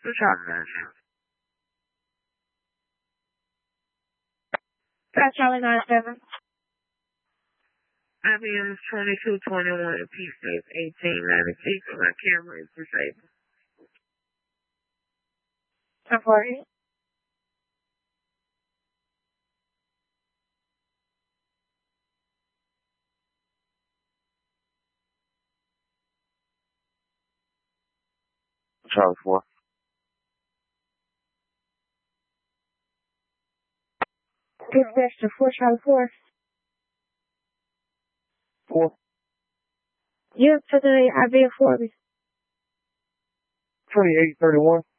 What's Charlie 97? That's Charlie 97. IBM is 2221, P-Safe 1896, and my camera is disabled. 1040. Charlie 4. Dispatch 4 Charlie 4. 4. You to the IBM 4. 2831.